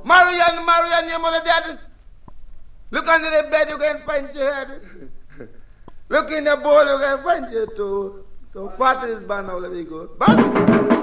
Marian, your mother dead. Look under the bed, you can find your head. Look in the bowl, you can find your toe. So what is bad now, let me go. Bad.